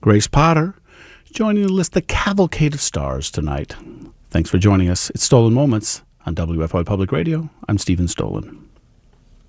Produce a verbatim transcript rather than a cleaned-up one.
Grace Potter, joining the list The Cavalcade of Stars tonight. Thanks for joining us. It's Stolen Moments on W F I Public Radio. I'm Stephen Stolen.